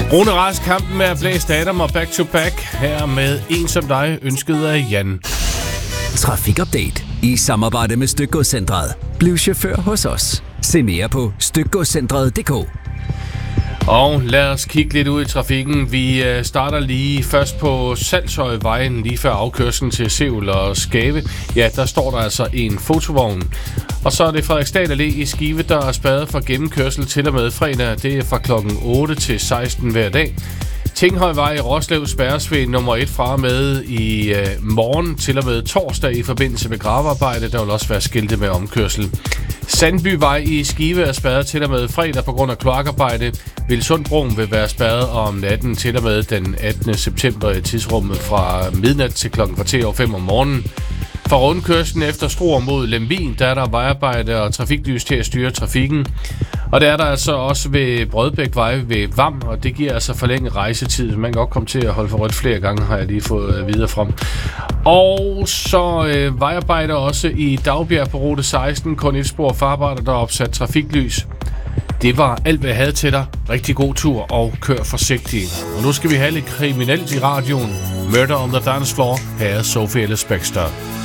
Rune Rask, kampen med at blæse Adam og back to back. Her med En som dig, ønsket af Jan. Trafikupdate i samarbejde med Stykgodscentret. Bliv chauffør hos os. Se mere på stykgodscentret.dk. Og lad os kigge lidt ud i trafikken. Vi starter lige først på Salshøjvejen, lige før afkørslen til Sevel og Skave. Ja, der står der altså en fotovogn. Og så er det Frederiksdal Allé i Skive, der er spadet for gennemkørsel til og med fredag. Det er fra klokken 8 til 16 hver dag. Tinghøjvej i Roslev spærres ved nummer 1 fra med i morgen til og med torsdag i forbindelse med gravearbejde. Der vil også være skilte med omkørsel. Sandbyvej i Skive er spærret til og med fredag på grund af kloakarbejde. Vilsundbroen vil være spærret om natten til og med den 18. september i tidsrummet fra midnat til klokken 4:05 om morgenen. For rundkørslen efter Struer mod Lemvig, der er der vejarbejde og trafiklys til at styre trafikken. Og det er der altså også ved Brødbækvej ved Vam, og det giver altså forlænget rejsetid. Man kan godt komme til at holde for rødt flere gange, har jeg lige fået videre fra. Og så vejarbejde også i Dagbjerg på rute 16, kun et spor farbarter, der er opsat trafiklys. Det var alt, hvad jeg havde til dig. Rigtig god tur og kør forsigtigt. Og nu skal vi have lidt kriminelt i radioen. Murder on the Dance Floor. Her er Sophie Ellis Bextor.